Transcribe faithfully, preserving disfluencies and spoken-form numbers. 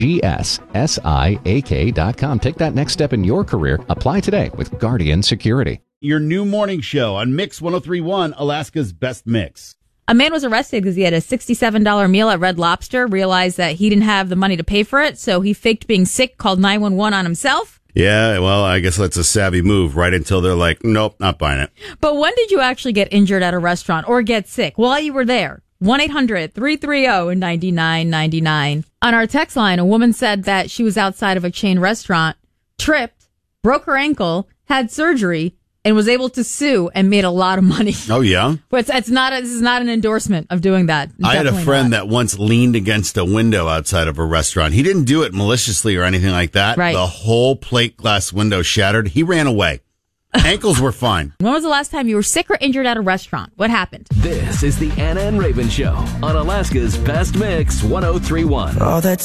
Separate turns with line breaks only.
G S S I A K dot com. Take that next step in your career. Apply today with Guardian Security.
Your new morning show on Mix one oh three point one, Alaska's best mix.
A man was arrested because he had a sixty-seven dollars meal at Red Lobster, realized that he didn't have the money to pay for it, so he faked being sick, called nine one one on himself.
Yeah, well, I guess that's a savvy move, right until they're like, nope, not buying it.
But when did you actually get injured at a restaurant or get sick while you were there? one eight hundred three three zero nine nine nine nine. On our text line, a woman said that she was outside of a chain restaurant, tripped, broke her ankle, had surgery, and was able to sue and made a lot of money.
Oh, yeah?
But it's, it's not a, this is not an endorsement of doing that.
I had a
Definitely
friend
not.
that once leaned against a window outside of a restaurant. He didn't do it maliciously or anything like that.
Right.
The whole plate glass window shattered. He ran away. Ankles were fine.
When was the last time you were sick or injured at a restaurant? What happened?
This is the Anna and Raven Show on Alaska's Best Mix one oh three point one.
Oh, that's